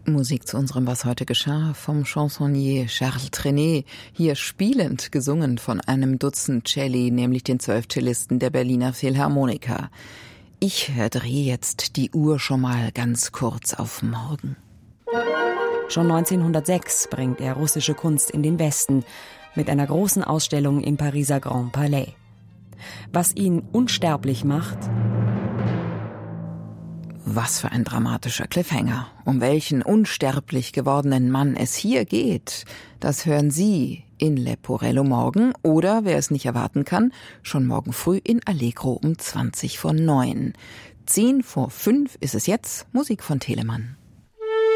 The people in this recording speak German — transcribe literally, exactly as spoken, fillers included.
Musik zu unserem Was heute geschah vom Chansonnier Charles Trenet, hier spielend gesungen von einem Dutzend Celli, nämlich den zwölf Cellisten der Berliner Philharmoniker. Ich drehe jetzt die Uhr schon mal ganz kurz auf morgen. Schon neunzehnhundertsechs bringt er russische Kunst in den Westen mit einer großen Ausstellung im Pariser Grand Palais. Was ihn unsterblich macht: Was für ein dramatischer Cliffhanger. Um welchen unsterblich gewordenen Mann es hier geht, das hören Sie in Leporello morgen oder, wer es nicht erwarten kann, schon morgen früh in Allegro um zwanzig vor neun. Zehn vor fünf ist es jetzt. Musik von Telemann.